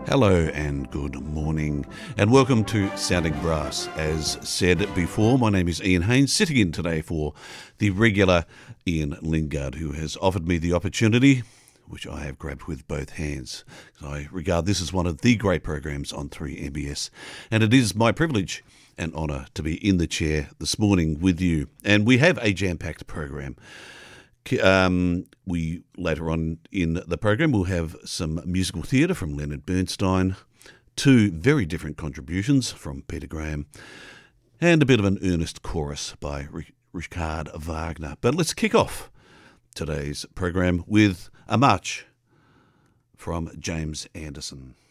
Hello and good morning, and welcome to Sounding Brass. As said before, my name is Ian Haynes, sitting in today for the regular Ian Lingard, who has offered me the opportunity, which I have grabbed with both hands. I regard this as one of the great programs on 3MBS, and it is my privilege and honour to be in the chair this morning with you. And we have a jam-packed program. We later on in the program will have some musical theatre from Leonard Bernstein, two very different contributions from Peter Graham, and a bit of an earnest chorus by Richard Wagner. But let's kick off today's program with a march from James Anderson.